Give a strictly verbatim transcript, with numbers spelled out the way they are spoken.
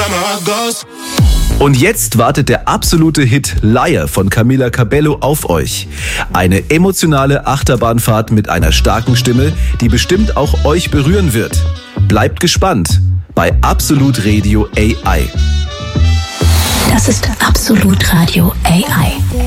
Und jetzt wartet der absolute Hit Liar von Camila Cabello auf euch. Eine emotionale Achterbahnfahrt mit einer starken Stimme, die bestimmt auch euch berühren wird. Bleibt gespannt bei Absolut Radio A I. Das ist Absolut Radio A I.